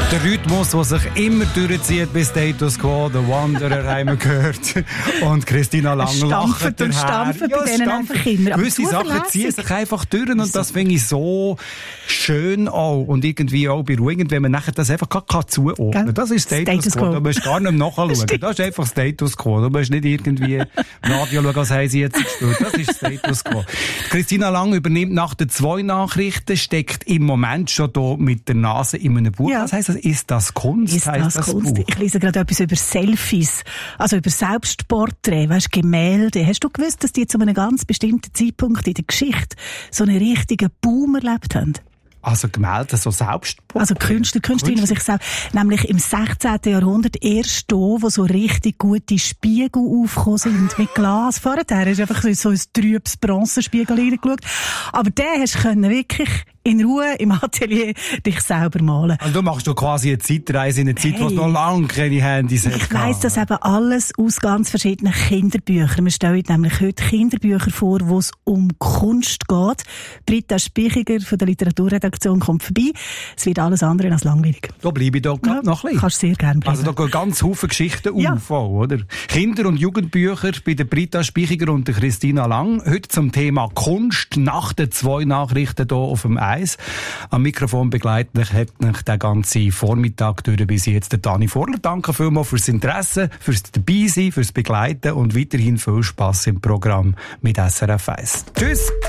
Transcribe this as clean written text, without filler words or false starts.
Der Rhythmus, der sich immer durchzieht bis Status Quo, The Wanderer haben wir gehört. Und Christina Lang lacht und stampft bei denen einfach immer. Gewisse Sachen ziehen sich einfach durch und das finde ich so schön auch und irgendwie auch beruhigend, wenn man nachher das einfach zuordnen kann. Das ist Status Quo. Du musst gar nicht nachschauen. Das ist einfach Status Quo. Du musst nicht irgendwie im Radio schauen, was haben sie jetzt gespielt. Das ist Status Quo. Christina Lang übernimmt nach den 2 Nachrichten, steckt im Moment schon da mit der Nase in einem Buch. Ja. Was heisst das? Ist das Kunst? Ist das Kunst? Buch? Ich lese gerade etwas über Selfies, also über Selbstporträt, weißt, Gemälde. Hast du gewusst, dass die zu einem ganz bestimmten Zeitpunkt in der Geschichte so einen richtigen Boom erlebt haben? Also Gemälde, so Selbstporträt? Also Künstlerinnen, was ich sage, nämlich im 16. Jahrhundert erst da, wo so richtig gute Spiegel aufgekommen sind mit Glas. Vorher hast du einfach so ein trübes Bronzespiegel reingeschaut. Aber den hast du wirklich in Ruhe im Atelier dich selber malen. Also du machst quasi eine Zeitreise in eine Zeit, wo es noch lange keine Handys hat. Ich weiss das eben alles aus ganz verschiedenen Kinderbüchern. Wir stellen nämlich heute Kinderbücher vor, wo es um Kunst geht. Britta Spichiger von der Literaturredaktion kommt vorbei. Es wird alles andere als langweilig. Da bleibe ich doch noch ein bisschen. Kannst sehr gerne bleiben. Also da gehen ganz viele Geschichten auf, oder? Kinder- und Jugendbücher bei der Britta Spichiger und der Christina Lang. Heute zum Thema Kunst nach den 2 Nachrichten hier auf dem Eis. Am Mikrofon begleitet hat mich den ganzen Vormittag durch bis jetzt der Dani Vorler. Danke vielmals fürs Interesse, fürs Dabeisein, fürs Begleiten und weiterhin viel Spass im Programm mit SRF 1. Tschüss!